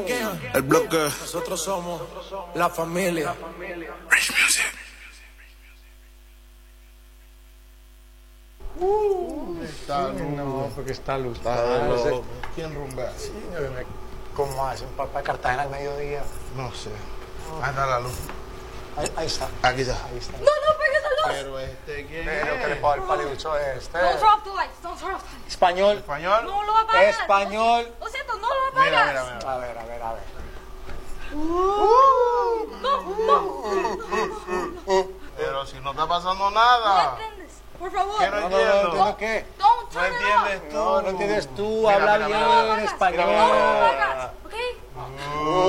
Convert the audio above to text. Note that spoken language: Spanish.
El bloque. Nosotros somos la familia. Rich Music. No, porque está luz. ¿Quién rumbea? Sí, ¿cómo hacen para Cartagena al mediodía? No sé. Anda la luz. Ahí está. Aquí está. Ahí está. No, no pegues la luz. Pero ¿quién Pero es? que le puedo dar paliducho a este. Don't turn off the lights. Don't turn off the lights. Español. ¿Español? No lo apagas. Español. Lo siento, no lo apagas. Mira. A ver. No. Pero si no está pasando No nada. entiendes. Por favor. ¿Qué no entiendo? ¿Entiendo qué? Don't No turn it entiendes off. tú. No entiendes tú. Mira, Habla mira, bien mira. No lo español. apagas.